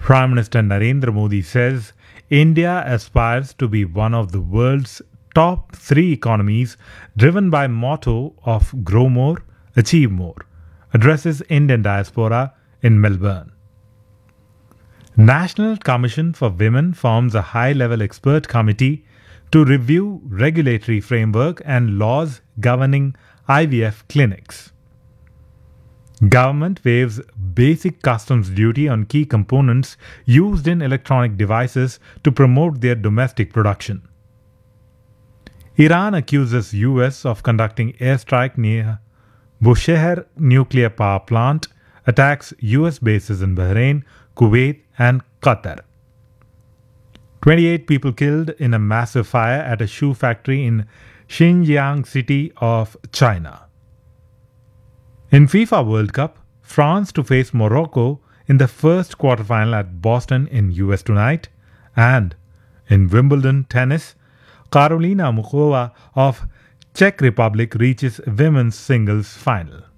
Prime Minister Narendra Modi says India aspires to be one of the world's top 3 economies driven by motto of grow more, achieve more. Addresses Indian diaspora in Melbourne. National Commission for Women forms a high-level expert committee to review regulatory framework and laws governing IVF clinics. Government waives basic customs duty on key components used in electronic devices to promote their domestic production. Iran accuses US of conducting airstrike near Bushehr nuclear power plant, attacks US bases in Bahrain, Kuwait and Qatar. 28 people killed in a massive fire at a shoe factory in Xinjiang city of China. In FIFA World Cup, France to face Morocco in the first quarterfinal at Boston in US tonight. And in Wimbledon tennis, Karolina Muchova of Czech Republic reaches women's singles final.